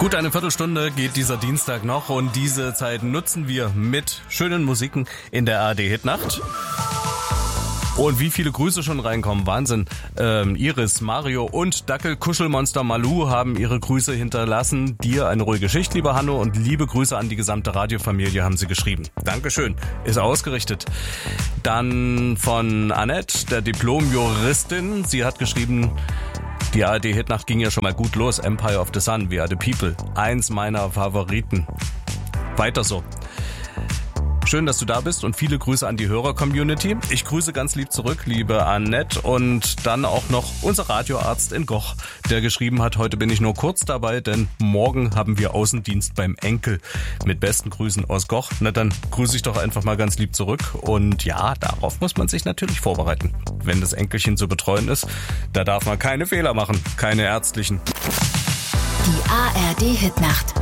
Gut, eine Viertelstunde geht dieser Dienstag noch und diese Zeit nutzen wir mit schönen Musiken in der ARD-Hitnacht. Und wie viele Grüße schon reinkommen, Wahnsinn. Iris, Mario und Dackel-Kuschelmonster Malu haben ihre Grüße hinterlassen. Dir eine ruhige Schicht, lieber Hanno, und liebe Grüße an die gesamte Radiofamilie haben sie geschrieben. Dankeschön, ist ausgerichtet. Dann von Annette, der Diplom-Juristin. Sie hat geschrieben, die ARD-Hitnacht ging ja schon mal gut los. Empire of the Sun, We Are the People. Eins meiner Favoriten. Weiter so. Schön, dass du da bist und viele Grüße an die Hörer-Community. Ich grüße ganz lieb zurück, liebe Annette, und dann auch noch unser Radioarzt in Goch, der geschrieben hat, heute bin ich nur kurz dabei, denn morgen haben wir Außendienst beim Enkel. Mit besten Grüßen aus Goch. Na dann grüße ich doch einfach mal ganz lieb zurück. Und ja, darauf muss man sich natürlich vorbereiten. Wenn das Enkelchen zu betreuen ist, da darf man keine Fehler machen, keine ärztlichen. Die ARD-Hitnacht.